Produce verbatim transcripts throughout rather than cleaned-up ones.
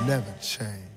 never change.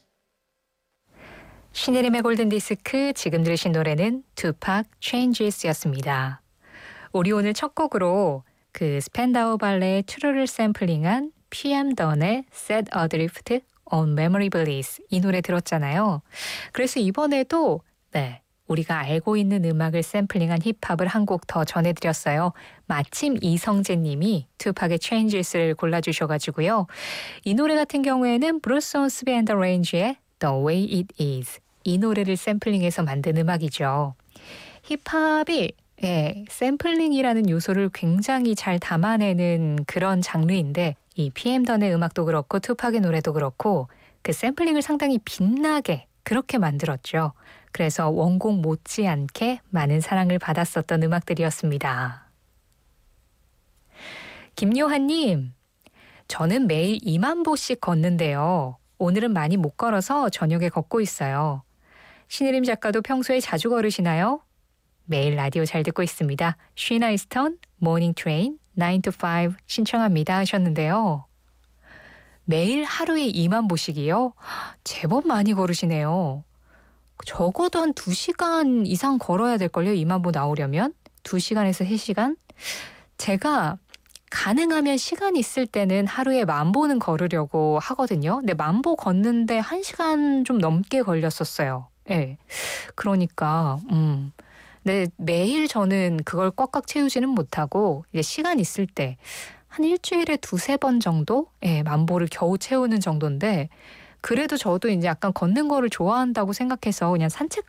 신혜림의 골든디스크, 지금 들으신 노래는 투팍 Changes였습니다. 우리 오늘 첫 곡으로 그 스펜다우 발레의 트루를 샘플링한 피엠 던의 Set Adrift on Memory Bliss, 이 노래 들었잖아요. 그래서 이번에도 네, 우리가 알고 있는 음악을 샘플링한 힙합을 한 곡 더 전해드렸어요. 마침 이성재 님이 투팍의 Changes를 골라주셔가지고요. 이 노래 같은 경우에는 브루스 온스비 앤 더 레인지의 The Way It Is, 이 노래를 샘플링해서 만든 음악이죠. 힙합이 예, 샘플링이라는 요소를 굉장히 잘 담아내는 그런 장르인데 이 피엠 던의 음악도 그렇고 투팍의 노래도 그렇고 그 샘플링을 상당히 빛나게 그렇게 만들었죠. 그래서 원곡 못지않게 많은 사랑을 받았었던 음악들이었습니다. 김요한님, 저는 매일 이만 보씩 걷는데요. 오늘은 많이 못 걸어서 저녁에 걷고 있어요. 신혜림 작가도 평소에 자주 걸으시나요? 매일 라디오 잘 듣고 있습니다. 쉬나 이스턴, 모닝 트레인, 나인 to 파이브 신청합니다 하셨는데요. 매일 하루에 이만 보씩이요? 제법 많이 걸으시네요. 적어도 한 두 시간 이상 걸어야 될걸요, 이만 보 나오려면? 두 시간에서 세 시간? 제가 가능하면 시간 있을 때는 하루에 만 보는 걸으려고 하거든요. 근데 만 보 걷는데 한 시간 좀 넘게 걸렸었어요. 예. 네. 그러니까, 음. 네, 매일 저는 그걸 꽉꽉 채우지는 못하고, 이제 시간 있을 때, 한 일주일에 두세 번 정도? 예, 만 보를 겨우 채우는 정도인데, 그래도 저도 이제 약간 걷는 거를 좋아한다고 생각해서 그냥 산책